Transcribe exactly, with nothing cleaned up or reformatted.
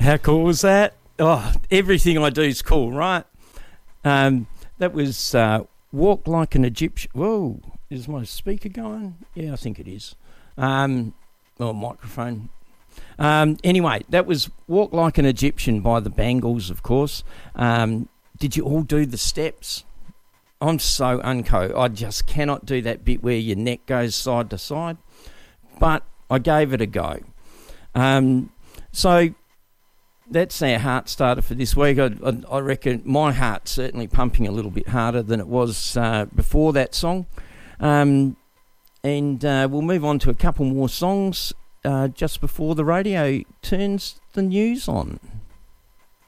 How cool was that? Oh, everything I do is cool, right? Um, that was uh, Walk Like an Egyptian. Whoa, is my speaker going? Yeah, I think it is. Um, oh, microphone. Um, anyway, that was Walk Like an Egyptian by the Bangles, of course. Um, did you all do the steps? I'm so unco. I just cannot do that bit where your neck goes side to side. But I gave it a go. Um, so that's our heart starter for this week. I, I, I reckon my heart's certainly pumping a little bit harder than it was uh, before that song. Um, and uh, we'll move on to a couple more songs uh, just before the radio turns the news on.